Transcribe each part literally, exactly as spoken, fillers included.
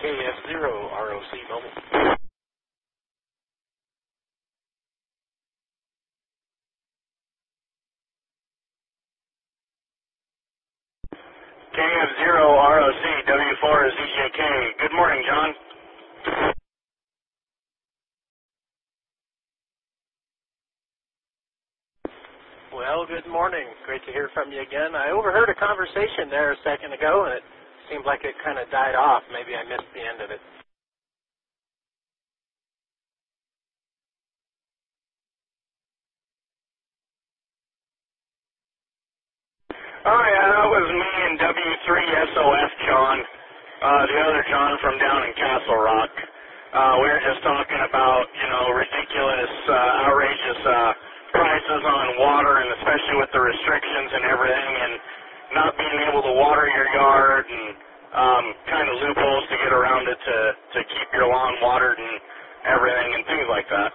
F zero R O C Mobile. K F zero R O C, W four is E J K. Good morning, John. Well, good morning. Great to hear from you again. I overheard a conversation there a second ago, and it seemed like it kind of died off. Maybe I missed the end of it. Oh, yeah, that was me and W three S O F John, uh, the other John from down in Castle Rock. Uh, we were just talking about, you know, ridiculous, uh, outrageous uh, prices on water, and especially with the restrictions and everything, and not being able to water your yard, and um, kind of loopholes to get around it to, to keep your lawn watered and everything, and things like that.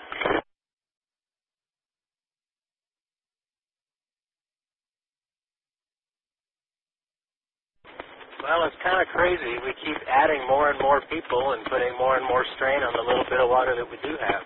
Well, it's kind of crazy. We keep adding more and more people and putting more and more strain on the little bit of water that we do have.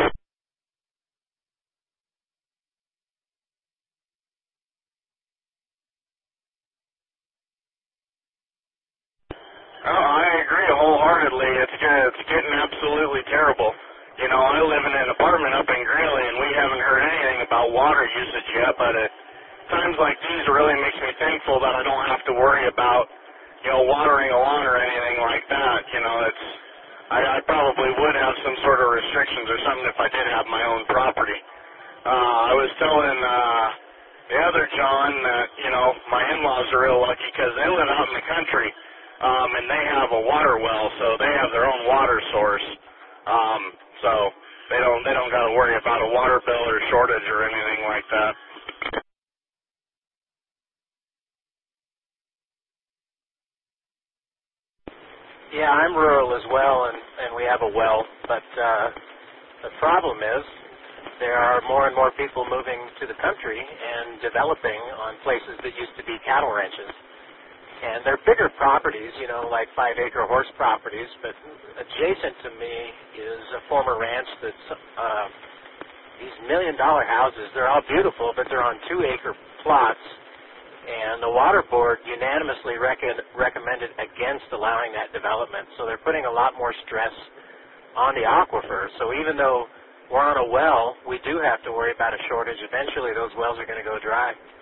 Oh, I agree wholeheartedly. It's it's getting absolutely terrible. You know, I live in an apartment up in Greeley, and we haven't heard anything about water usage yet, but at times like these it really makes me thankful that I don't have to worry about, you know, watering a lawn or anything like that. You know, it's, I, I probably would have some sort of restrictions or something if I did have my own property. Uh, I was telling uh, the other John that, you know, my in-laws are real lucky because they live out in the country, um, and they have a water well, so they have their own water source. Um, so they don't they don't got to worry about a water bill or shortage or anything like that. Yeah, I'm rural as well, and, and we have a well, but uh, the problem is there are more and more people moving to the country and developing on places that used to be cattle ranches. And they're bigger properties, you know, like five-acre horse properties, but adjacent to me is a former ranch that's uh, these million-dollar houses. They're all beautiful, but they're on two-acre plots, and the water board unanimously rec- recommended against allowing that development. So they're putting a lot more stress on the aquifer. So even though we're on a well, we do have to worry about a shortage. Eventually those wells are going to go dry.